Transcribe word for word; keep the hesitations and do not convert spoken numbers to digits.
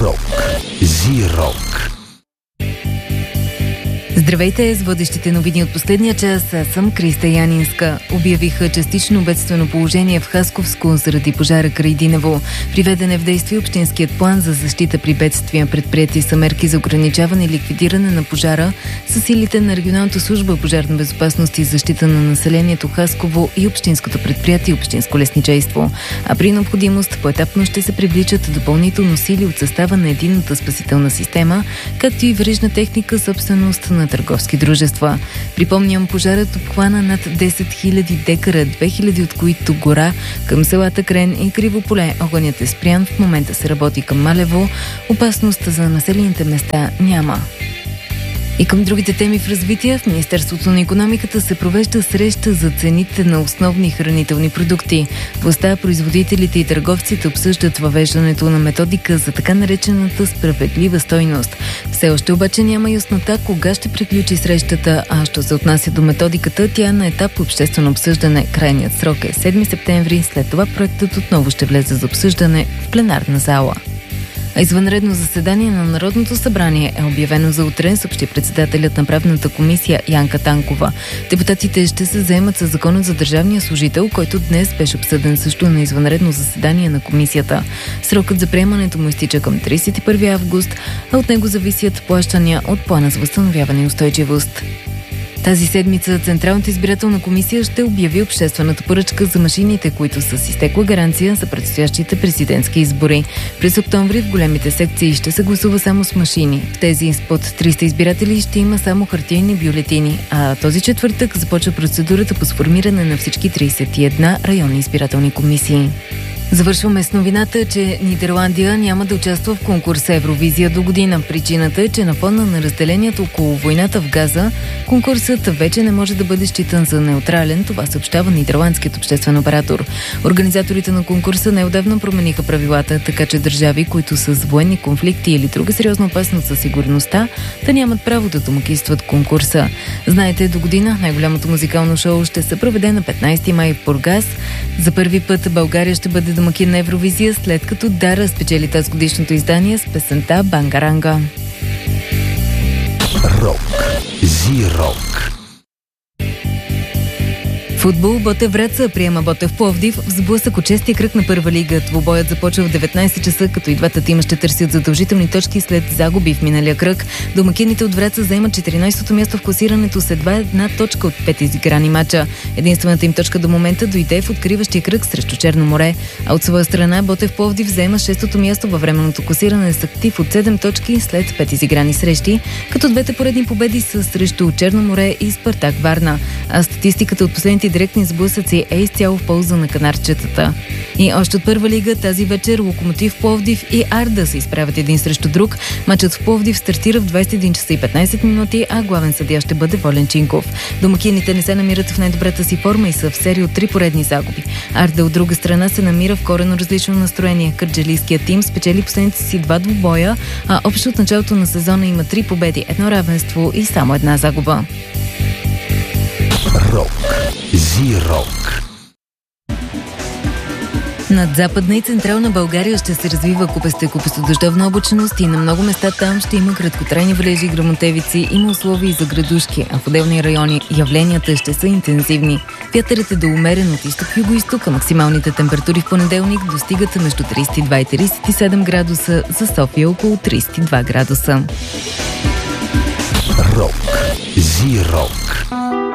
Рок. Зи-рок. Здравейте, с водещите новини от последния час. Аз съм Криста Янинска. Обявиха частично бедствено положение в Хасковско заради пожара край Диново. Приведен е в действие общинският план за защита при бедствия. Предприети са мерки за ограничаване и ликвидиране на пожара с силите на регионалната служба пожарна безопасност и защита на населението Хасково и общинското предприятие общинско лесничейство. А при необходимост поетапно ще се привличат допълнително сили от състава на единната спасителна система, както и верижна техника, собственост на търговски дружества. Припомням, пожарът обхвана над десет хиляди декара, две хиляди от които гора към селата Крен и Кривополе. Огънят е спрян, в момента се работи към Малево. Опасност за населените места няма. И към другите теми в развитие, в Министерството на икономиката се провежда среща за цените на основни хранителни продукти. Властта, производителите и търговците обсъждат въвеждането на методика за така наречената справедлива стойност. Все още обаче няма яснота кога ще приключи срещата, а що се отнася до методиката, тя е на етап обществено обсъждане. Крайният срок е седми септември, след това проектът отново ще влезе за обсъждане в пленарна зала. А извънредно заседание на Народното събрание е обявено за утре, съобщи председателят на правната комисия Янка Танкова. Депутатите ще се заемат със закона за държавния служител, който днес беше обсъден също на извънредно заседание на комисията. Срокът за приемането му изтича към тридесет и първи август, а от него зависят плащания от плана за възстановяване и устойчивост. Тази седмица Централната избирателна комисия ще обяви обществената поръчка за машините, които са с изтекла гаранция за предстоящите президентски избори. През октомври в големите секции ще се гласува само с машини. В тези с под триста избиратели ще има само хартиени бюлетини, а този четвъртък започва процедурата по сформиране на всички тридесет и една районни избирателни комисии. Завършваме с новината, че Нидерландия няма да участва в конкурса Евровизия до година. Причината е, че на фона на разделението около войната в Газа, конкурсът вече не може да бъде считан за неутрален. Това съобщава нидерландският обществен оператор. Организаторите на конкурса неотдавна промениха правилата, така че държави, които са с военни конфликти или друга сериозна опасност за сигурността, да нямат право да домакинстват конкурса. Знаете, до година най-голямото музикално шоу ще се проведе на петнайсети май в Бургас. За първи път България ще бъде домакин на Евровизия, след като Дара спечели тази годишното издание с песента Бангаранга. Рок. Зи-рок. Футбол. Ботев Враца приема Ботев Пловдив в сблъсък от шести кръг на първа лига. Двубоят започва в деветнайсет часа, като и двата тима ще търсят задължителни точки след загуби в миналия кръг. Домакините от Враца заемат четиринайсетото място в класирането с едва една точка от пет изиграни мача. Единствената им точка до момента дойде в откриващия кръг срещу Черно море, а от своя страна Ботев Пловдив заема шестото място във временното класиране с актив от седем точки след пет изиграни срещи, като двете поредни победи са срещу Черно море и Спартак Варна. А статистиката от последните директни сблъсъци е изцяло в полза на канарчетата. И още от първа лига тази вечер Локомотив Пловдив и Арда се изправят един срещу друг. Мачът в Пловдив стартира в двайсет и един часа и петнайсет минути, а главен съдия ще бъде Волен Чинков. Домакините не се намират в най-добрата си форма и са в серия от три поредни загуби. Арда от друга страна се намира в коренно различно настроение. Кърджалийският тим спечели последните си два двубоя, а общо от началото на сезона има три победи, едно равенство и само една загуба. Рок. Зи-рок. Над Западна и Централна България ще се развива купеста и купестодъждовна облачност и на много места там ще има краткотрайни валежи и гръмотевици, има условия за градушки, а в отделни райони явленията ще са интензивни. Вятърът е до умерен от изток-юго-исток, а максималните температури в понеделник достигат между трийсет и два и трийсет и седем градуса, за София около трийсет и два градуса. Рок. Зи-рок.